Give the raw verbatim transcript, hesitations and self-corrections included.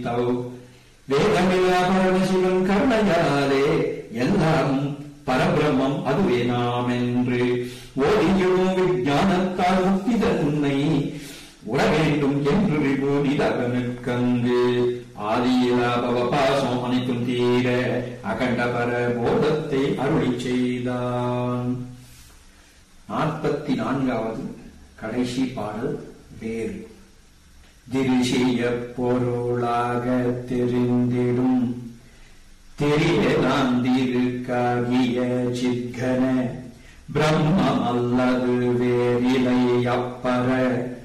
வேதமில்லா பரமசிவன் கருணையாலே எல்லாம் பரபிரம்மம் அதுவே நாம் என்று ஓதியும் விஞ்ஞானத்தால் முக்தித உன்னை உண வேண்டும் என்று விபூதிதகனுக்கங்கு ஆதியிலா பவபாசம் அனைத்தும் தீர அகண்ட பர போதத்தை அருளி செய்தான். நாற்பத்தி நான்காவது கடைசி பாடல் வேறு. திரிசிய பொருளாக தெரிந்திடும் தெரியலாம் திருக்காகிய சித்கன பிரம்மம் அல்லது வேறிலை அப்பற